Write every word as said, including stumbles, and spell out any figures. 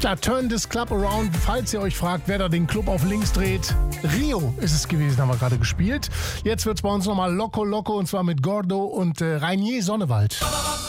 Ja, Turn this Club Around, falls ihr euch fragt, wer da den Club auf links dreht. Rio ist es gewesen, haben wir gerade gespielt. Jetzt wird's bei uns nochmal Loco Loco und zwar mit Gordo und äh, Rainier Sonnewald.